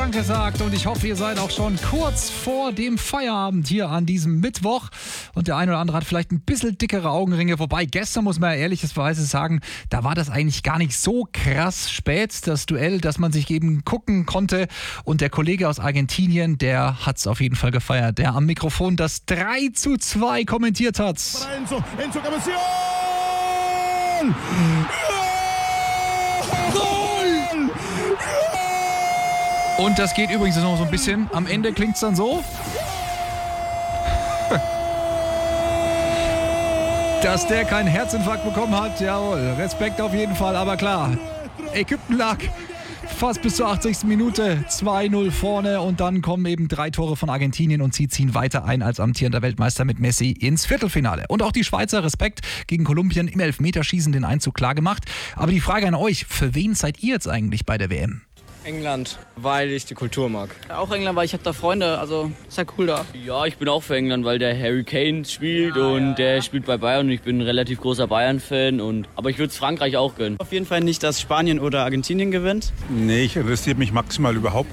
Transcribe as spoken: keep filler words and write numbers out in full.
Danke sagt und ich hoffe, ihr seid auch schon kurz vor dem Feierabend hier an diesem Mittwoch und der eine oder andere hat vielleicht ein bisschen dickere Augenringe, wobei gestern, muss man ja ehrlicherweise sagen, da war das eigentlich gar nicht so krass spät, das Duell, dass man sich eben gucken konnte und der Kollege aus Argentinien, der hat es auf jeden Fall gefeiert, der am Mikrofon das drei zu zwei kommentiert hat. Enzo, Enzo Cabecion! Goal! Und das geht übrigens noch so ein bisschen. Am Ende klingt es dann so. Dass der keinen Herzinfarkt bekommen hat, jawohl, Respekt auf jeden Fall, aber klar, Ägypten lag fast bis zur achtzigsten Minute zwei null vorne und dann kommen eben drei Tore von Argentinien und sie ziehen weiter ein als amtierender Weltmeister mit Messi ins Viertelfinale. Und auch die Schweizer, Respekt, gegen Kolumbien im Elfmeterschießen den Einzug klar gemacht. Aber die Frage an euch, für wen seid ihr jetzt eigentlich bei der W M? England, weil ich die Kultur mag. Auch England, weil ich habe da Freunde, also ist ja cool da. Ja, ich bin auch für England, weil der Harry Kane spielt ja, und ja, der ja. spielt bei Bayern und ich bin ein relativ großer Bayern-Fan. Und, aber ich würde es Frankreich auch gönnen. Auf jeden Fall nicht, dass Spanien oder Argentinien gewinnt. Nee, ich interessiert mich maximal überhaupt